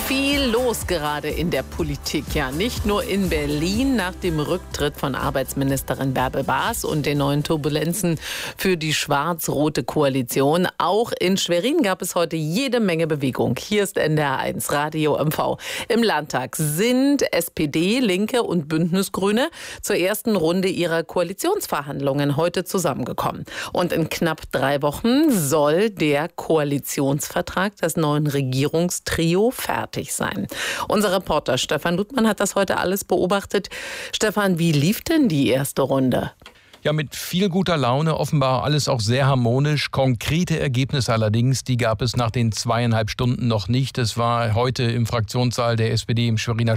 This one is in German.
Viel los gerade in der Politik, ja, nicht nur in Berlin nach dem Rücktritt von Arbeitsministerin Bärbel Baas und den neuen Turbulenzen für die schwarz-rote Koalition. Auch in Schwerin gab es heute jede Menge Bewegung. Hier ist NDR1 Radio MV. Im Landtag sind SPD, Linke und Bündnisgrüne zur ersten Runde ihrer Koalitionsverhandlungen heute zusammengekommen. Und in knapp 3 Wochen soll der Koalitionsvertrag des neuen Regierungstrio fertig sein. Unser Reporter Stefan Ludmann hat das heute alles beobachtet. Stefan, wie lief denn die erste Runde? Ja, mit viel guter Laune, offenbar alles auch sehr harmonisch. Konkrete Ergebnisse allerdings, die gab es nach den 2,5 Stunden noch nicht. Es war heute im Fraktionssaal der SPD im Schweriner